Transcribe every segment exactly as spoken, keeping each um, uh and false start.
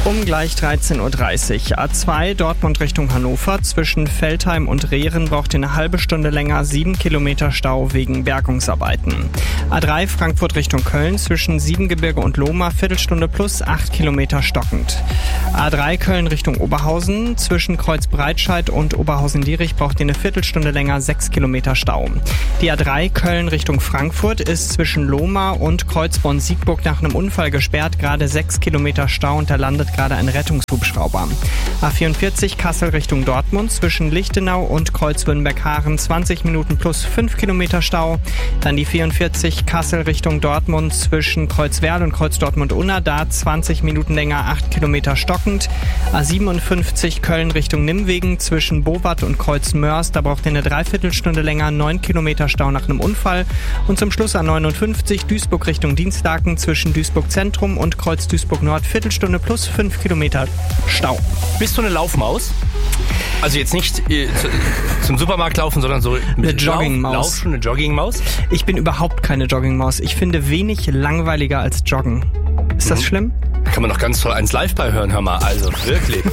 Um gleich dreizehn Uhr dreißig. A zwei Dortmund Richtung Hannover. Zwischen Veltheim und Rehren braucht ihr eine halbe Stunde länger. Sieben Kilometer Stau wegen Bergungsarbeiten. A drei Frankfurt Richtung Köln. Zwischen Siebengebirge und Lohmar. Viertelstunde plus acht Kilometer stockend. A drei Köln Richtung Oberhausen. Zwischen Kreuzbreitscheid und Oberhausen-Dierich braucht ihr eine Viertelstunde länger. Sechs Kilometer Stau. Die A drei Köln Richtung Frankfurt ist zwischen Lohmar und Kreuzborn-Siegburg nach einem Unfall gesperrt. Gerade sechs Kilometer Stau und da landet gerade ein Rettungshubschrauber. A vierundvierzig Kassel Richtung Dortmund. Zwischen Lichtenau und Kreuzwürdenberg-Haaren zwanzig Minuten plus fünf Kilometer Stau. Dann die vierundvierzig Kassel Richtung Dortmund. Zwischen Kreuzwerl und Kreuz-Dortmund-Unna. Da zwanzig Minuten länger, acht Kilometer stockend. A siebenundfünfzig Köln Richtung Nimwegen. Zwischen Bowat und Kreuzmörs. Da braucht ihr eine Dreiviertelstunde länger, neun Kilometer Stau nach einem Unfall. Und zum Schluss A neunundfünfzig Duisburg Richtung Dienstlaken. Zwischen Duisburg Zentrum und Kreuz Duisburg Nord. Viertelstunde plus fünf Kilometer Stau. Bist du eine Laufmaus? Also jetzt nicht äh, zu, zum Supermarkt laufen, sondern so mit eine Joggingmaus. Lauf, Lauf, eine Joggingmaus? Ich bin überhaupt keine Joggingmaus. Ich finde wenig langweiliger als Joggen. Ist das mhm. schlimm? Da kann man doch ganz toll eins live bei hören, hör mal. Also wirklich.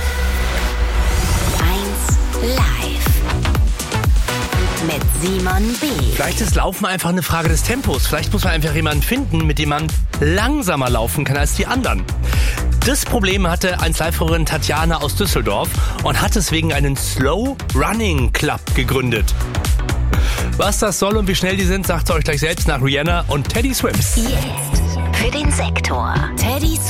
eins live mit Simon B. Vielleicht ist Laufen einfach eine Frage des Tempos. Vielleicht muss man einfach jemanden finden, mit dem man langsamer laufen kann als die anderen. Das Problem hatte eins Live-Hörerin Tatjana aus Düsseldorf und hat deswegen einen Slow Running Club gegründet. Was das soll und wie schnell die sind, sagt sie euch gleich selbst nach Rihanna und Teddy Swims. Jetzt für den Sektor Teddy Swims.